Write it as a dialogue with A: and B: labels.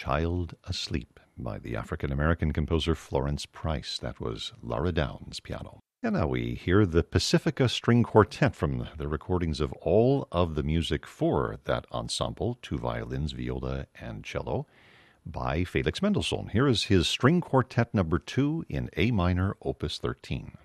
A: Child Asleep by the African-American composer Florence Price. That was Laura Downs piano. And now we hear the Pacifica String Quartet from the recordings of all of the music for that ensemble, 2 violins, viola, and cello, by Felix Mendelssohn. Here is his String Quartet number 2 in A minor, opus 13.